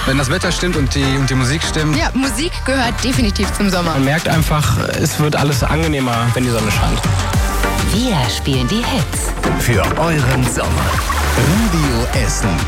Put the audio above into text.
Wenn das Wetter stimmt und die Musik stimmt. Ja, Musik gehört definitiv zum Sommer. Man merkt einfach, es wird alles angenehmer, wenn die Sonne scheint. Wir spielen die Hits für euren Sommer. Radio Essen.